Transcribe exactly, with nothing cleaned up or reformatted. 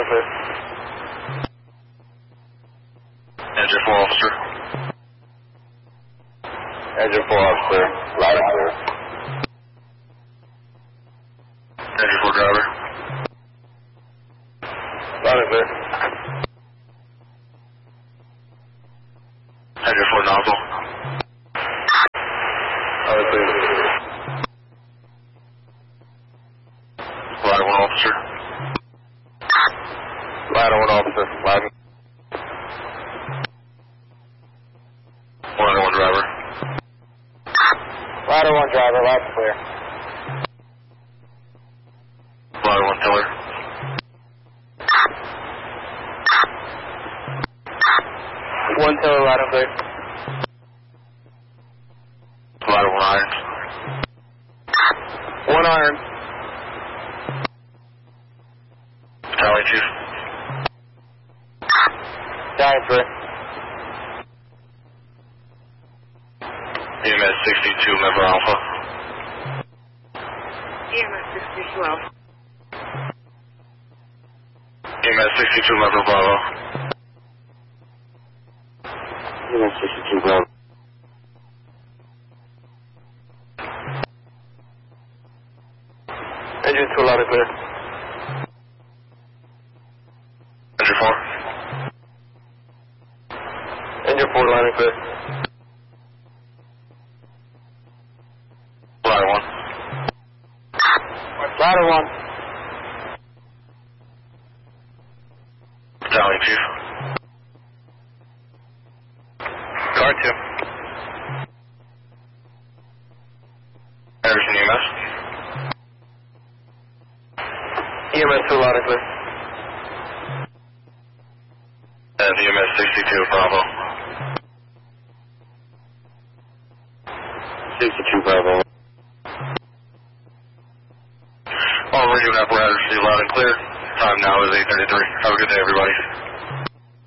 and clear. Engine four officer. Engine four officer, loud and clear. Engine four driver. Loud and clear. Engine four nozzle. Loud and clear. Ladder one officer. Ladder one officer, loud and Ladder one driver. Ladder one driver, loud and clear. Ladder one tiller. One tiller, loud and clear. Ladder one iron. One iron. Tally chief. Giant three. E M S sixty-two, member Alpha. E M S sixty-two Alpha. E M S sixty-two, member Bravo. E M S sixty-two, Bravo. Engine two, loud and clear. Engine four. Engine four, loud and clear. Ladder one. Ladder one. Tally chief. Car two. Anderson E M S. E M S two, loud and clear. And E M S sixty-two, Bravo. sixty-two, Bravo. All radio apparatus, loud and clear. Time now is eight thirty-three. Have a good day, everybody.